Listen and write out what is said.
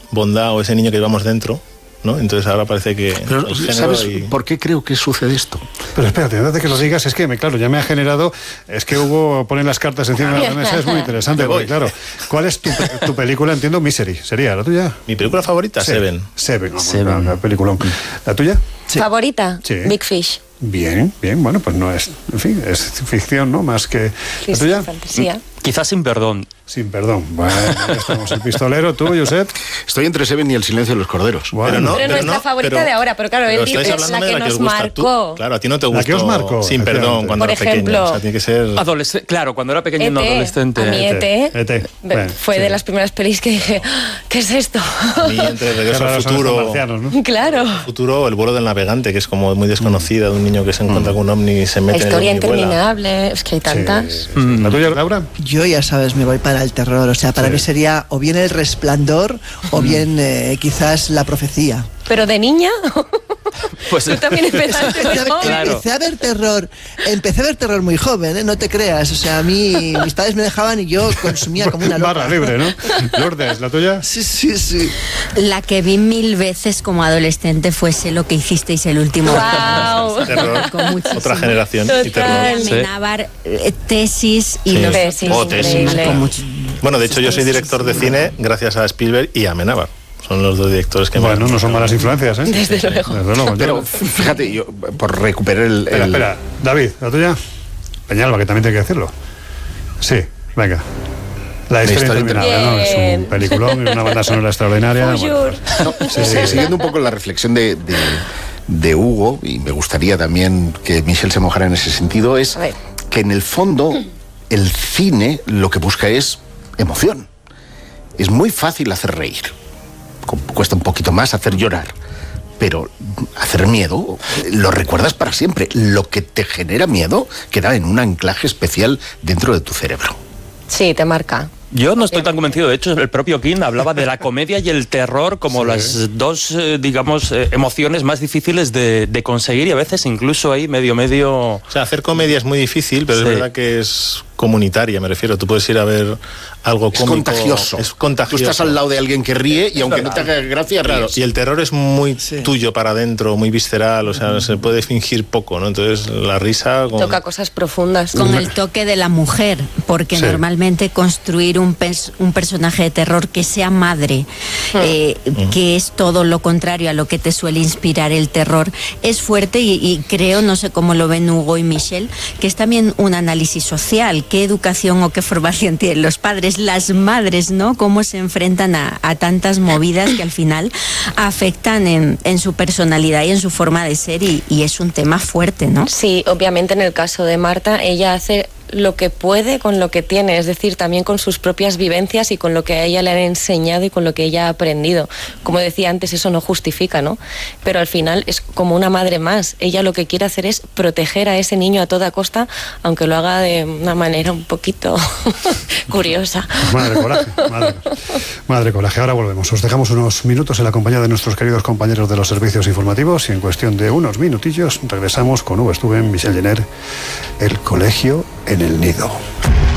bondad o ese niño que llevamos dentro, ¿no? Entonces ahora parece que... Pero, ¿sabes por qué creo que sucede esto? Pero espérate, antes de que lo digas, es que, claro, ya me ha generado... Es que Hugo pone las cartas encima de la mesa, es muy interesante, porque claro, ¿cuál es tu película? Entiendo, Misery, ¿sería la tuya? ¿Mi película favorita? Sí. Seven. Seven. La película. ¿La tuya? Sí. ¿Favorita? Sí. Big Fish. Bien, bueno, pues no es... En fin, es ficción, ¿no? Más que... ¿La tuya? Fantasía. Quizás Sin Perdón. Sin Perdón. Bueno, ya estamos. El pistolero, ¿tú, Josep? Estoy entre Seven y El silencio de los corderos. Bueno, pero nuestra favorita de ahora, pero claro, él dice la que nos marcó. Claro, a ti no te gustó. ¿La que os marcó? Sin Perdón, cuando por era ejemplo, pequeño. O sea, tiene que ser... Claro, cuando era pequeño y no adolescente. A mí E.T. Bueno, fue sí. de las primeras pelis que dije, ¿qué es esto? A mí entre Regreso al Futuro... Marcianos, ¿no? Claro. Futuro, El vuelo del navegante, que es como muy desconocida, de un niño que se encuentra con un ovni y se mete La historia en el ovni y vuela. interminable, es que hay tantas. Sí. ¿La tuya, Laura? Yo, ya sabes, me voy para el terror. O sea, para mí sería o bien El Resplandor o bien quizás La Profecía. ¿Pero de niña? Pues tú también empezaste muy joven. Claro. Empecé a ver terror muy joven, no te creas. O sea, a mí, mis padres me dejaban y yo consumía como una loca. Barra libre, ¿no? Lourdes, ¿la tuya? Sí. La que vi 1000 veces como adolescente fue Sé lo que hicisteis el último día. Wow. Terror. Con muchísimo. Otra generación. Total. Y terror. Amenábar, Tesis y Sí. los Tesis, otros. Tesis. increíble. Con mucho- Bueno, de hecho yo soy director de cine gracias a Spielberg y a Amenábar. Son los dos directores que Bueno, no son malas influencias, ¿eh? Desde luego. Desde luego. Pero fíjate, yo por recuperar el... Espera. David, ¿la tuya? Peñalba, que también tiene que decirlo. Sí, venga. La historia interminable, ¿no? Es un peliculón, una banda sonora extraordinaria. Bonjour. No, siguiendo un poco la reflexión de Hugo, y me gustaría también que Michelle se mojara en ese sentido, es A ver. que en el fondo el cine lo que busca es emoción. Es muy fácil hacer reír. Cuesta un poquito más hacer llorar. Pero hacer miedo lo recuerdas para siempre. Lo que te genera miedo queda en un anclaje especial dentro de tu cerebro. Sí, te marca. Yo no estoy tan convencido. De hecho, el propio King hablaba de la comedia y el terror como las dos, digamos, emociones más difíciles de conseguir, y a veces incluso ahí medio... O sea, hacer comedia es muy difícil, pero es verdad que es comunitaria, me refiero. Tú puedes ir a ver algo cómico. Es contagioso. Es contagioso. Tú estás al lado de alguien que ríe y aunque no te haga gracia, Claro, ríes. y el terror es muy tuyo para adentro, muy visceral, o sea, se puede fingir poco, ¿no? Entonces, la risa... Toca cosas profundas. Con el toque de la mujer, porque normalmente construir un personaje de terror que sea madre, que es todo lo contrario a lo que te suele inspirar el terror, es fuerte y creo, no sé cómo lo ven Hugo y Michelle, que es también un análisis social. ¿Qué educación o qué formación tienen los padres, las madres, ¿no? Cómo se enfrentan a tantas movidas que al final afectan en su personalidad y en su forma de ser, y es un tema fuerte, ¿no? Sí, obviamente en el caso de Marta, ella hace lo que puede con lo que tiene, es decir, también con sus propias vivencias y con lo que a ella le han enseñado y con lo que ella ha aprendido. Como decía antes, eso no justifica, ¿no? Pero al final es como una madre más. Ella lo que quiere hacer es proteger a ese niño a toda costa, aunque lo haga de una manera un poquito curiosa. Madre coraje, madre coraje. Ahora volvemos. Os dejamos unos minutos en la compañía de nuestros queridos compañeros de los servicios informativos y en cuestión de unos minutillos regresamos con Hugo Stuben, Michelle Jenner, El colegio en el nido.